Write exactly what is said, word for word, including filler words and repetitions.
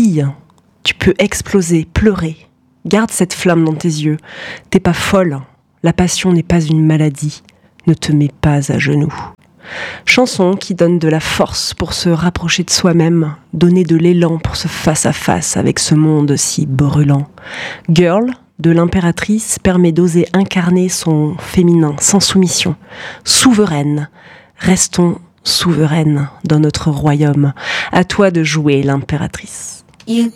brille. Tu peux exploser, pleurer. Garde cette flamme dans tes yeux. T'es pas folle. La passion n'est pas une maladie. Ne te mets pas à genoux. Chanson qui donne de la force pour se rapprocher de soi-même, donner de l'élan pour ce face-à-face avec ce monde si brûlant. Girl, de l'impératrice, permet d'oser incarner son féminin sans soumission. Souveraine, restons souveraines dans notre royaume. À toi de jouer l'impératrice. You